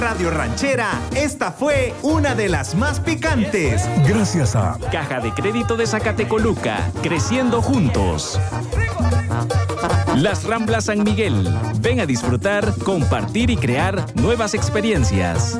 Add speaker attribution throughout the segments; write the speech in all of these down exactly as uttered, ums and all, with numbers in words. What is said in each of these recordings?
Speaker 1: Radio Ranchera, esta fue una de las más picantes.
Speaker 2: Gracias a
Speaker 3: Caja de Crédito de Zacatecoluca, creciendo juntos. Las Ramblas San Miguel, ven a disfrutar, compartir y crear nuevas experiencias.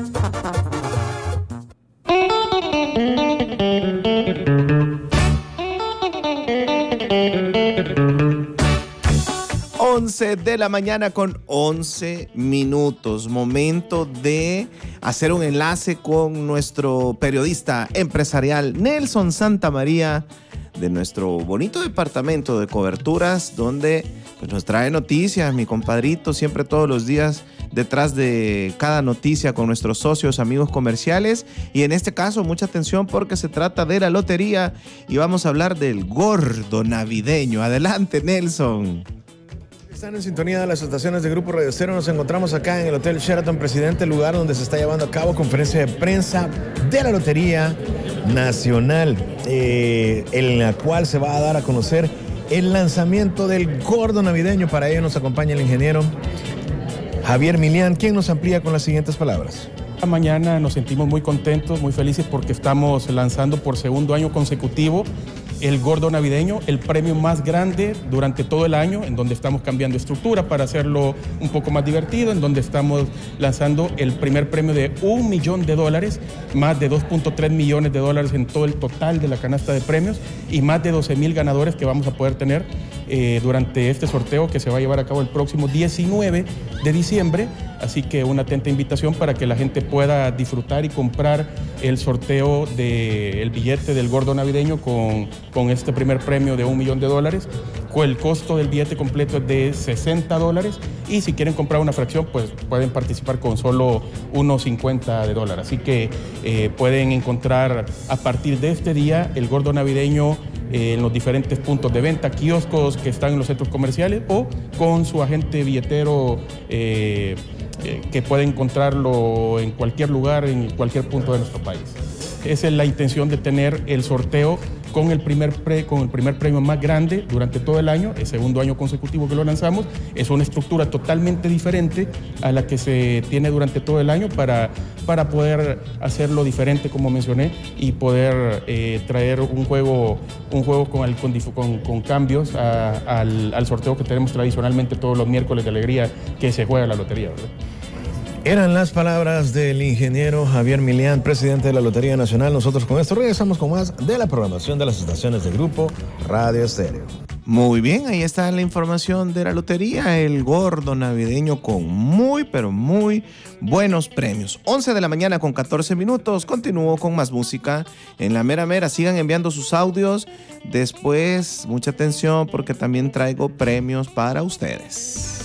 Speaker 4: once de la mañana con once minutos. Momento de hacer un enlace con nuestro periodista empresarial Nelson Santamaría de nuestro bonito departamento de coberturas, donde pues, nos trae noticias, mi compadrito, siempre todos los días detrás de cada noticia con nuestros socios, amigos comerciales, y en este caso mucha atención porque se trata de la lotería y vamos a hablar del gordo navideño. Adelante, Nelson.
Speaker 5: Están en sintonía de las estaciones de Grupo Radio Cero. Nos encontramos acá en el Hotel Sheraton Presidente, lugar donde se está llevando a cabo conferencia de prensa de la Lotería Nacional, eh, en la cual se va a dar a conocer el lanzamiento del gordo navideño. Para ello nos acompaña el ingeniero Javier Milián, quien nos amplía con las siguientes palabras.
Speaker 6: Esta mañana nos sentimos muy contentos, muy felices porque estamos lanzando por segundo año consecutivo el gordo navideño, el premio más grande durante todo el año, en donde estamos cambiando estructura para hacerlo un poco más divertido, en donde estamos lanzando el primer premio de un millón de dólares, más de dos punto tres millones de dólares en todo el total de la canasta de premios y más de doce mil ganadores que vamos a poder tener eh, durante este sorteo que se va a llevar a cabo el próximo diecinueve de diciembre. Así que una atenta invitación para que la gente pueda disfrutar y comprar el sorteo del billete del gordo navideño con, con este primer premio de un millón de dólares. El costo del billete completo es de sesenta dólares y si quieren comprar una fracción, pues pueden participar con solo unos cincuenta de dólares. Así que eh, pueden encontrar a partir de este día el gordo navideño eh, en los diferentes puntos de venta, kioscos que están en los centros comerciales o con su agente billetero eh, eh, que puede encontrarlo en cualquier lugar, en cualquier punto de nuestro país. Esa es la intención de tener el sorteo con el primer pre, con el primer premio más grande durante todo el año, el segundo año consecutivo que lo lanzamos. Es una estructura totalmente diferente a la que se tiene durante todo el año para, para poder hacerlo diferente, como mencioné, y poder eh, traer un juego, un juego con, el, con, con, con cambios a, al, al sorteo que tenemos tradicionalmente todos los miércoles de alegría que se juega la lotería, ¿verdad?
Speaker 5: Eran las palabras del ingeniero Javier Milián, presidente de la Lotería Nacional. Nosotros con esto regresamos con más de la programación de las estaciones de Grupo Radio Estéreo.
Speaker 4: Muy bien, ahí está la información de la lotería, el gordo navideño con muy, pero muy buenos premios. once de la mañana con catorce minutos, continúo con más música en la mera mera. Sigan enviando sus audios, después mucha atención porque también traigo premios para ustedes.